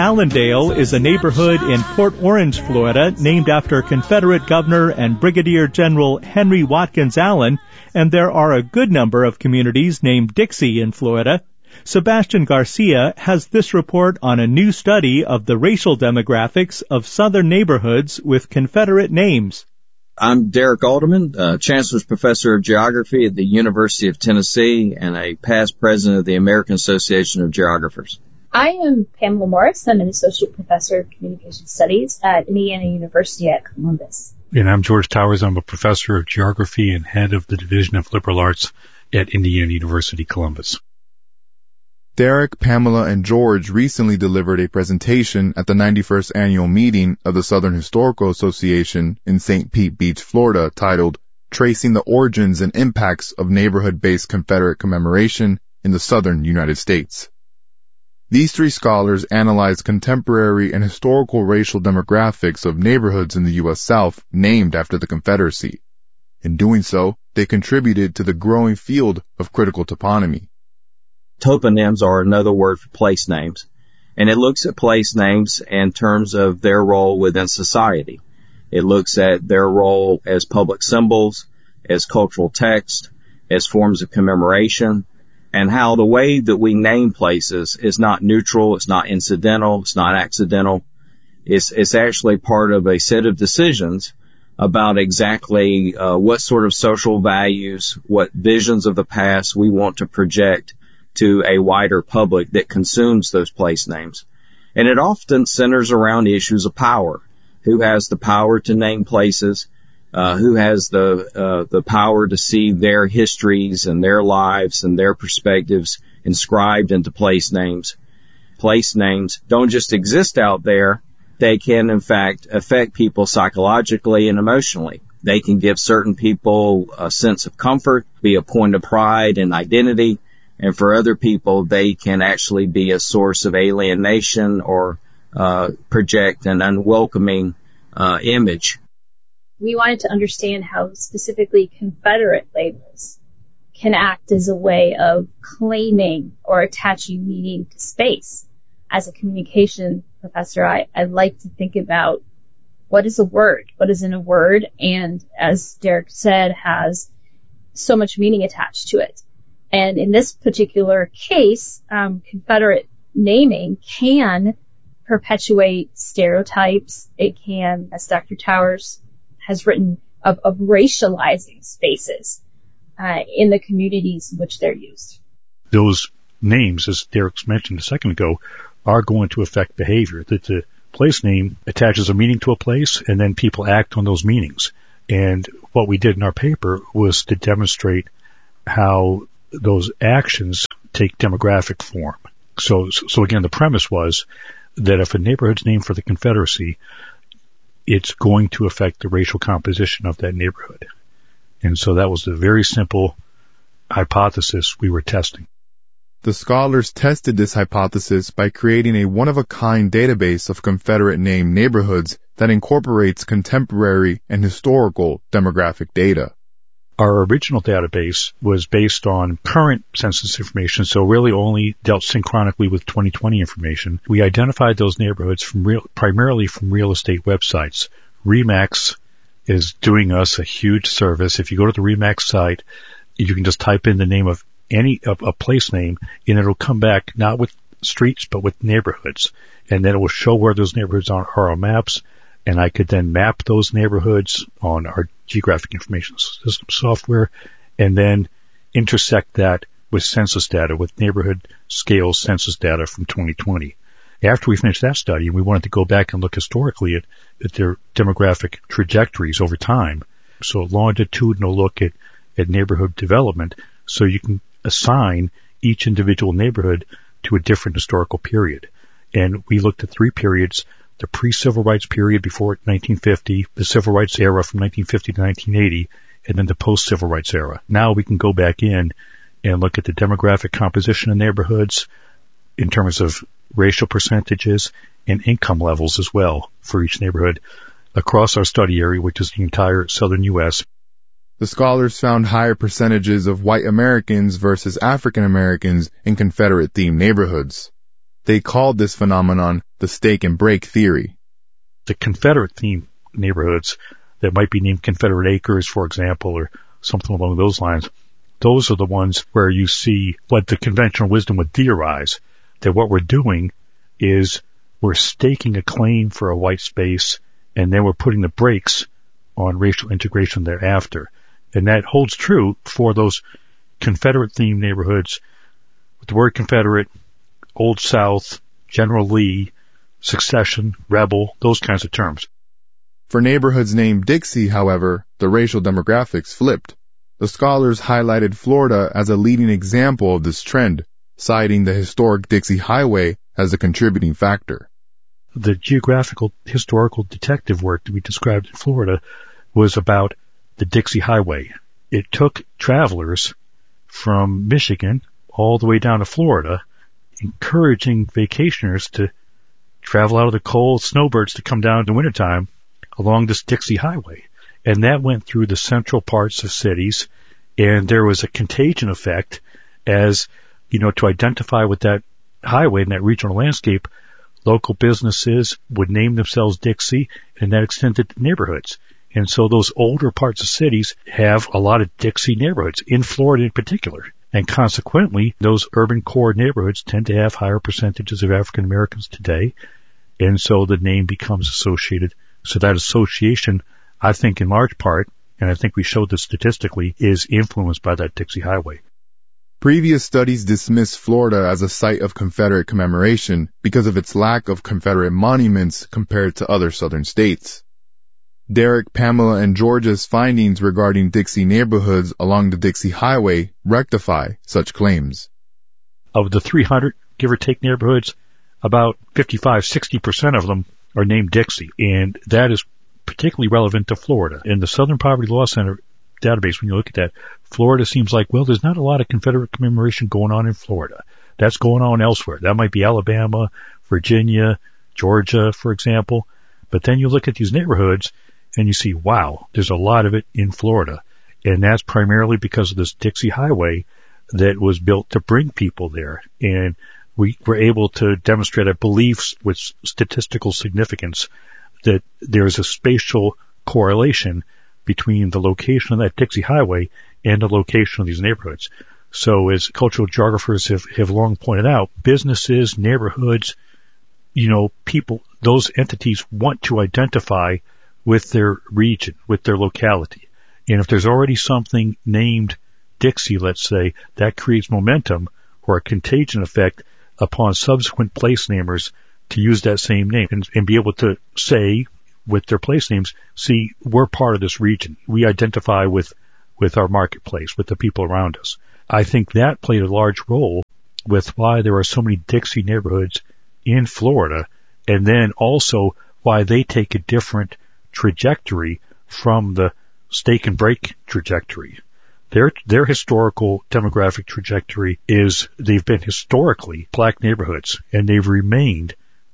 Allendale is a neighborhood in Port Orange, Florida, named after Confederate Governor and Brigadier General Henry Watkins Allen, and there are a good number of communities named Dixie in Florida. Sebastian Garcia has this report on a new study of the racial demographics of southern neighborhoods with Confederate names. I'm Derek Alderman, Chancellor's Professor of Geography at the University of Tennessee and a past president of the American Association of Geographers. I am Pamela Morris. I'm an Associate Professor of Communication Studies at Indiana University at Columbus. And I'm George Towers. I'm a Professor of Geography and Head of the Division of Liberal Arts at Indiana University, Columbus. Derek, Pamela, and George recently delivered a presentation at the 91st annual meeting of the Southern Historical Association in St. Pete Beach, Florida, titled Tracing the Origins and Impacts of Neighborhood-Based Confederate Commemoration in the Southern United States. These three scholars analyzed contemporary and historical racial demographics of neighborhoods in the U.S. South named after the Confederacy. In doing so, they contributed to the growing field of critical toponymy. Toponyms are another word for place names, and it looks at place names in terms of their role within society. It looks at their role as public symbols, as cultural text, as forms of commemoration, and how the way that we name places is not neutral, it's not incidental, it's not accidental. It's actually part of a set of decisions about exactly what sort of social values, what visions of the past we want to project to a wider public that consumes those place names. And it often centers around issues of power. Who has the power to name places? Who has the power to see their histories and their lives and their perspectives inscribed into place names. Place names don't just exist out there. They can, in fact, affect people psychologically and emotionally. They can give certain people a sense of comfort, be a point of pride and identity, and for other people, they can actually be a source of alienation or project an unwelcoming image. We wanted to understand how specifically Confederate labels can act as a way of claiming or attaching meaning to space. As a communication professor, I like to think about what is a word, what isn't a word, and as Derek said, has so much meaning attached to it. And in this particular case, Confederate naming can perpetuate stereotypes. It can, as Dr. Towers has written, of racializing spaces in the communities in which they're used. Those names, as Derek mentioned a second ago, are going to affect behavior. That the place name attaches a meaning to a place, and then people act on those meanings. And what we did in our paper was to demonstrate how those actions take demographic form. So again, the premise was that if a neighborhood's named for the Confederacy, it's going to affect the racial composition of that neighborhood. And so that was the very simple hypothesis we were testing. The scholars tested this hypothesis by creating a one-of-a-kind database of Confederate-named neighborhoods that incorporates contemporary and historical demographic data. Our original database was based on current census information, so really only dealt synchronically with 2020 information. We identified those neighborhoods primarily from real estate websites. RE/MAX is doing us a huge service. If you go to the RE/MAX site, you can just type in the name of a place name, and it'll come back not with streets, but with neighborhoods. And then it will show where those neighborhoods are on maps, and I could then map those neighborhoods on our geographic information system software, and then intersect that with census data, with neighborhood scale census data from 2020. After we finished that study, we wanted to go back and look historically at their demographic trajectories over time. So a longitudinal look at neighborhood development, so you can assign each individual neighborhood to a different historical period. And we looked at 3 periods: the pre-civil rights period before 1950, the civil rights era from 1950 to 1980, and then the post-civil rights era. Now we can go back in and look at the demographic composition of neighborhoods in terms of racial percentages and income levels as well for each neighborhood across our study area, which is the entire southern U.S. The scholars found higher percentages of white Americans versus African Americans in Confederate-themed neighborhoods. They called this phenomenon the stake and break theory. The Confederate-themed neighborhoods that might be named Confederate Acres, for example, or something along those lines, those are the ones where you see what the conventional wisdom would theorize, that what we're doing is we're staking a claim for a white space, and then we're putting the brakes on racial integration thereafter. And that holds true for those Confederate-themed neighborhoods with the word Confederate, Old South, General Lee, secession, rebel, those kinds of terms. For neighborhoods named Dixie, however, the racial demographics flipped. The scholars highlighted Florida as a leading example of this trend, citing the historic Dixie Highway as a contributing factor. The geographical historical detective work that we described in Florida was about the Dixie Highway. It took travelers from Michigan all the way down to Florida, encouraging vacationers to travel out of the cold, snowbirds to come down in the wintertime along this Dixie Highway. And that went through the central parts of cities, and there was a contagion effect as, to identify with that highway and that regional landscape, local businesses would name themselves Dixie, and that extended to neighborhoods. And so those older parts of cities have a lot of Dixie neighborhoods, in Florida in particular. And consequently, those urban core neighborhoods tend to have higher percentages of African Americans today. And so the name becomes associated. So that association, I think in large part, and I think we showed this statistically, is influenced by that Dixie Highway. Previous studies dismissed Florida as a site of Confederate commemoration because of its lack of Confederate monuments compared to other southern states. Derek, Pamela, and George's findings regarding Dixie neighborhoods along the Dixie Highway rectify such claims. Of the 300, give or take, neighborhoods, about 55-60% of them are named Dixie, and that is particularly relevant to Florida. In the Southern Poverty Law Center database, when you look at that, Florida seems like, well, there's not a lot of Confederate commemoration going on in Florida. That's going on elsewhere. That might be Alabama, Virginia, Georgia, for example. But then you look at these neighborhoods, and you see, wow, there's a lot of it in Florida. And that's primarily because of this Dixie Highway that was built to bring people there. And we were able to demonstrate, I believe, with statistical significance, that there's a spatial correlation between the location of that Dixie Highway and the location of these neighborhoods. So as cultural geographers have long pointed out, businesses, neighborhoods, people, those entities want to identify with their region, with their locality. And if there's already something named Dixie, let's say, that creates momentum or a contagion effect upon subsequent place namers to use that same name and be able to say with their place names, see, we're part of this region. We identify with our marketplace, with the people around us. I think that played a large role with why there are so many Dixie neighborhoods in Florida, and then also why they take a different trajectory from the stake and break trajectory. Their historical demographic trajectory is they've been historically black neighborhoods, and they've remained,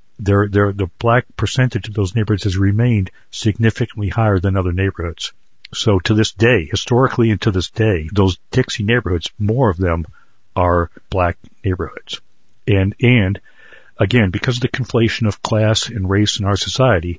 the black percentage of those neighborhoods has remained significantly higher than other neighborhoods. So to this day, historically and to this day, those Dixie neighborhoods, more of them are black neighborhoods. And again, because of the conflation of class and race in our society,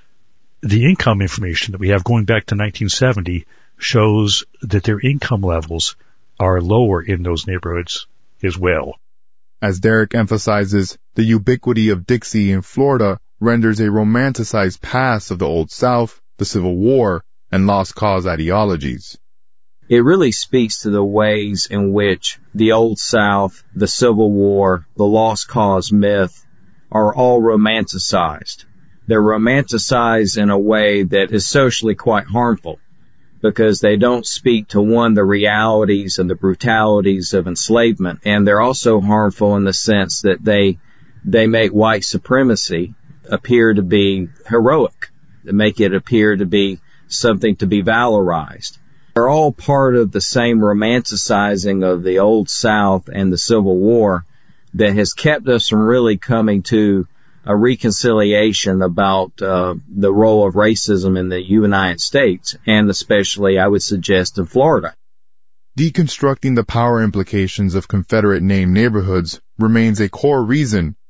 the income information that we have going back to 1970 shows that their income levels are lower in those neighborhoods as well. As Derek emphasizes, the ubiquity of Dixie in Florida renders a romanticized past of the Old South, the Civil War, and lost cause ideologies. It really speaks to the ways in which the Old South, the Civil War, the lost cause myth are all romanticized. They're romanticized in a way that is socially quite harmful because they don't speak to, one, the realities and the brutalities of enslavement, and they're also harmful in the sense that they make white supremacy appear to be heroic. They make it appear to be something to be valorized. They're all part of the same romanticizing of the Old South and the Civil War that has kept us from really coming to a reconciliation about the role of racism in the United States, and especially, I would suggest, in Florida. Deconstructing the power implications of Confederate-named neighborhoods remains a core reason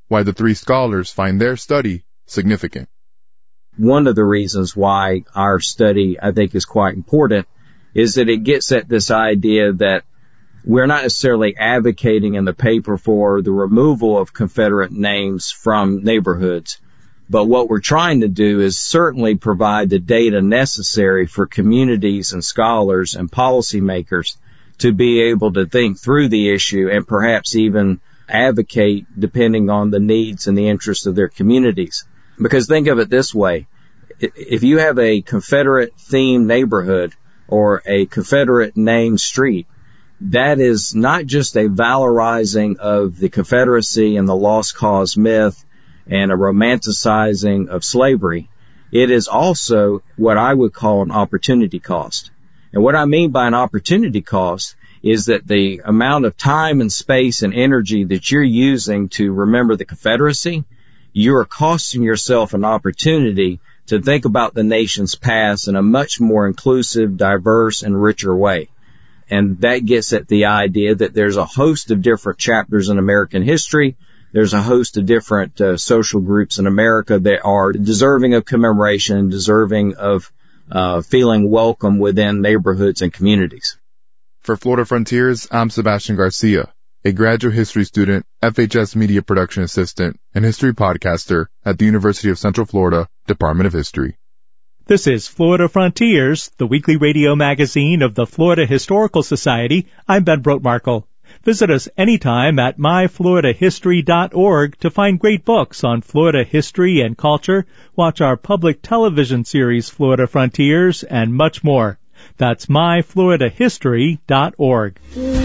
why the three scholars find their study significant. One of the reasons why our study, I think, is quite important is that it gets at this idea that we're not necessarily advocating in the paper for the removal of Confederate names from neighborhoods, but what we're trying to do is certainly provide the data necessary for communities and scholars and policymakers to be able to think through the issue and perhaps even advocate depending on the needs and the interests of their communities. Because think of it this way, if you have a Confederate-themed neighborhood or a Confederate-named street, that is not just a valorizing of the Confederacy and the lost cause myth and a romanticizing of slavery. It is also what I would call an opportunity cost. And what I mean by an opportunity cost is that the amount of time and space and energy that you're using to remember the Confederacy, you are costing yourself an opportunity to think about the nation's past in a much more inclusive, diverse, and richer way. And that gets at the idea that there's a host of different chapters in American history. There's a host of different social groups in America that are deserving of commemoration, deserving of feeling welcome within neighborhoods and communities. For Florida Frontiers, I'm Sebastian Garcia, a graduate history student, FHS media production assistant, and history podcaster at the University of Central Florida, Department of History. This is Florida Frontiers, the weekly radio magazine of the Florida Historical Society. I'm Ben Brotmarkle. Visit us anytime at myfloridahistory.org to find great books on Florida history and culture, watch our public television series Florida Frontiers, and much more. That's myfloridahistory.org.